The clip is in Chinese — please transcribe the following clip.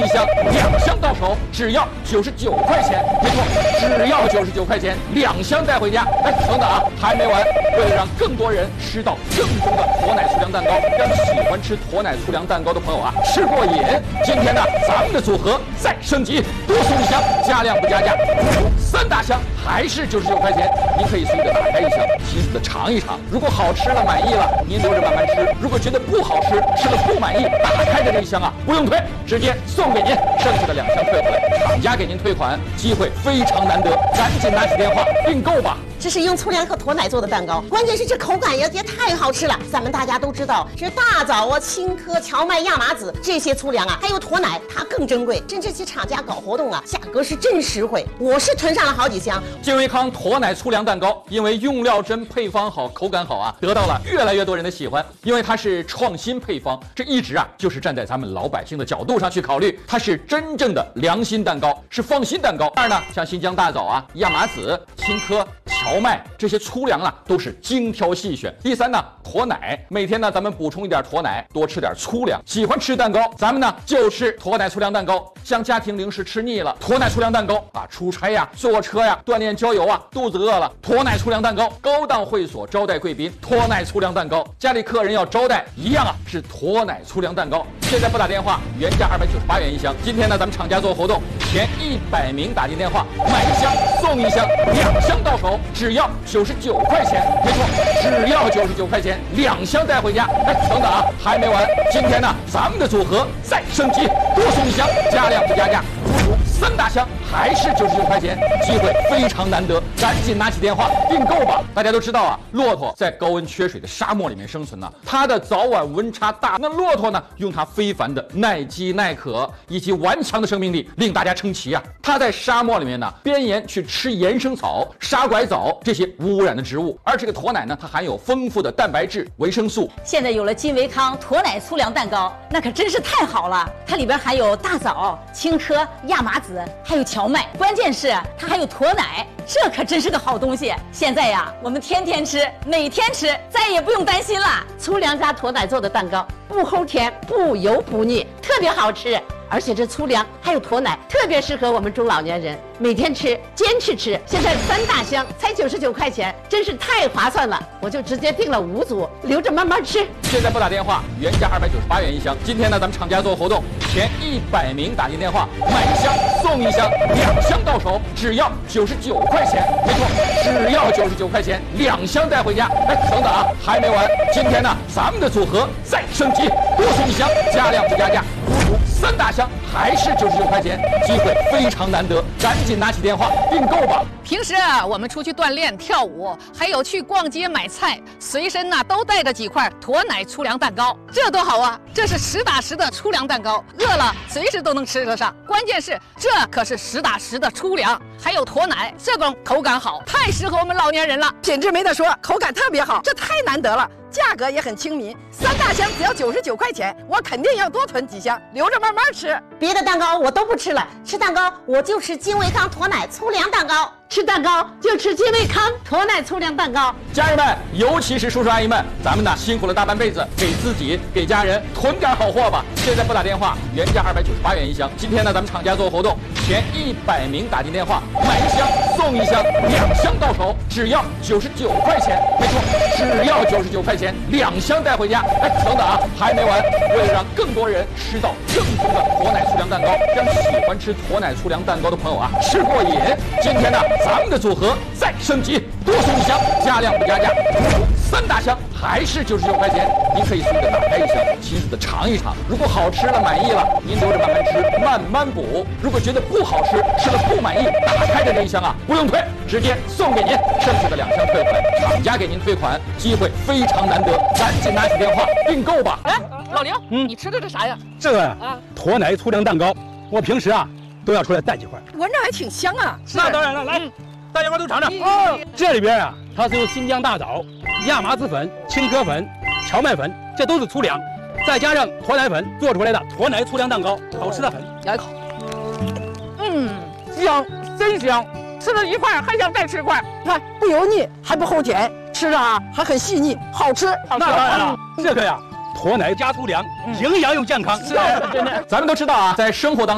箱，2箱到手只要99块钱。没错，只要99块钱，2箱带回家。哎，等等啊，还没完！为了让更多人吃到正宗的驼奶粗粮蛋糕，让喜欢吃驼奶粗粮蛋糕的朋友啊吃过瘾，今天呢，咱们的组合再升级，多送1箱，加量不加价，3大箱还是99块钱。您可以随着打开1箱，亲自的尝一尝。如果好吃了、满意了，您留着慢慢吃；如果觉得不好吃，吃了不满意，打开的这1箱啊，不用退，直接送给您，剩下的2箱退回来，厂家给您退款，机会非常难得，赶紧拿起电话订购吧。 这是用粗粮和驼奶做的蛋糕，关键是这口感也太好吃了。咱们大家都知道，这大枣啊、青稞、荞麦、亚麻籽这些粗粮啊，还有驼奶，它更珍贵。真这些厂家搞活动啊，价格是真实惠。我是囤上了好几箱。 金维康驼奶粗粮蛋糕，因为用料真、配方好、口感好啊，得到了越来越多人的喜欢。因为它是创新配方，这一直啊就是站在咱们老百姓的角度上去考虑，它是真正的良心蛋糕，是放心蛋糕。二呢，像新疆大枣啊、亚麻籽、青稞、荞麦这些粗粮啊，都是精挑细选。第三呢，驼奶，每天呢咱们补充一点驼奶，多吃点粗粮。喜欢吃蛋糕，咱们呢就吃驼奶粗粮蛋糕。像家庭零食吃腻了，驼奶粗粮蛋糕啊，出差呀、坐车呀、锻炼郊游啊，肚子饿了，驼奶粗粮蛋糕。高档会所招待贵宾，驼奶粗粮蛋糕。家里客人要招待，一样啊是驼奶粗粮蛋糕。现在拨打电话，原价298元1箱。今天呢咱们厂家做活动，前100名打进电话，买1箱送1箱，2箱到手只要99块钱。没错，只要99块钱，2箱带回家。哎，等等啊，还没完！今天呢咱们的组合再升级，多送1箱，加量不加价，3大箱还是99块钱，机会非常难得，赶紧拿起电话订购吧。大家都知道啊，骆驼在高温缺水的沙漠里面生存呢，它的早晚温差大，那骆驼呢用它非凡的耐饥耐渴以及顽强的生命力令大家称奇啊。它在沙漠里面呢边沿去吃岩生草、沙拐枣这些无污染的植物，而这个驼奶呢它含有丰富的蛋白质、维生素。 现在有了金维康驼奶粗粮蛋糕，那可真是太好了，它里边含有大枣、青稞、亚麻籽还有荞麦，关键是它还有驼奶，这可真是个好东西。现在呀，我们天天吃，每天吃，再也不用担心了。 粗粮加驼奶做的蛋糕，不齁甜，不油不腻，特别好吃。而且这粗粮还有驼奶，特别适合我们中老年人每天吃，坚持吃。现在3大箱才99块钱，真是太划算了，我就直接订了5组，留着慢慢吃。 现在拨打电话，原价298元1箱。今天呢咱们厂家做活动，前100名打进电话，买1箱送1箱，2箱到手只要99块钱。没错，只要99块钱，2箱带回家。哎，等等啊，还没完！今天呢咱们的组合再升级，多送1箱，加量不加价，3大箱还是99块钱，机会非常难得，赶紧拿起电话订购吧。 平时啊，我们出去锻炼、跳舞，还有去逛街买菜，随身呢都带着几块驼奶粗粮蛋糕，这多好啊！这是实打实的粗粮蛋糕，饿了随时都能吃得上。关键是这可是实打实的粗粮，还有驼奶，这种口感好，太适合我们老年人了。 品质没得说，口感特别好，这太难得了。价格也很亲民，3大箱只要99块钱，我肯定要多囤几箱，留着慢慢吃。 别的蛋糕我都不吃了，吃蛋糕我就吃金维康驼奶粗粮蛋糕，吃蛋糕就吃金维康驼奶粗粮蛋糕。 家人们，尤其是叔叔阿姨们，咱们呢辛苦了大半辈子，给自己给家人囤点好货吧。现在拨打电话，原价298元1箱。今天呢咱们厂家做活动，前100名打进电话，买1箱送1箱，2箱到手只要99块钱。没错，只要99块钱，2箱带回家。哎，等等啊，还没完！为了让更多人吃到正宗的驼奶粗粮蛋糕，让喜欢吃驼奶粗粮蛋糕的朋友啊吃过瘾，今天呢咱们的组合再升级，多送1箱，加量不加价，3大箱还是99块钱。您可以随着打开1箱，亲自的尝一尝。如果好吃了、满意了，您留着慢慢吃，慢慢补。如果觉得不好吃，吃了不满意，打开的这1箱啊不用退，直接送给您，剩下的2箱退回来，厂家给您退款，机会非常难得，赶紧拿起电话订购吧。 哎，老刘，你吃的这啥呀？ 这个驼奶粗粮蛋糕，我平时啊都要出来带几块， 闻着还挺香啊。 那当然了，来，大家伙都尝尝。这里边啊，它是用新疆大枣、亚麻籽粉、青稞粉、荞麦粉，这都是粗粮，再加上驼奶粉做出来的驼奶粗粮蛋糕，好吃的很。 咬一口，香，真香，吃了一块还想再吃块。 看不油腻，还不齁甜，吃着啊还很细腻，好吃。 那当然了，这个呀，驼奶加粗粮，营养又健康。 咱们都知道啊，在生活当中